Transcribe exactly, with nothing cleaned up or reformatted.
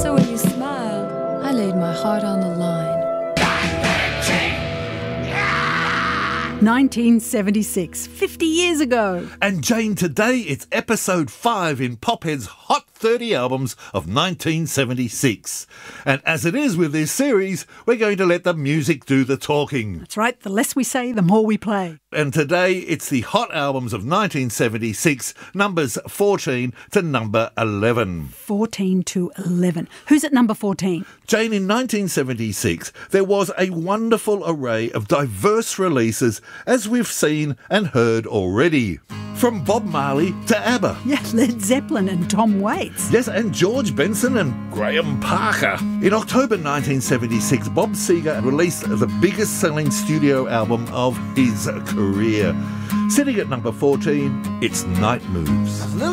So when you smile, I laid my heart on the line. nineteen seventy-six, fifty years ago. And Jane, today it's episode five in Pophead's Hot thirty Albums of nineteen seventy-six. And as it is with this series, we're going to let the music do the talking. That's right, the less we say, the more we play. And today it's the Hot Albums of nineteen seventy-six, numbers fourteen to number eleven. fourteen to eleven. Who's at number fourteen? Jane, in nineteen seventy-six, there was a wonderful array of diverse releases, as we've seen and heard already. From Bob Marley to ABBA. Yeah, Led Zeppelin and Tom Waits. Yes, and George Benson and Graham Parker. In October nineteen seventy-six, Bob Seger released the biggest selling studio album of his career. Sitting at number fourteen, it's Night Moves.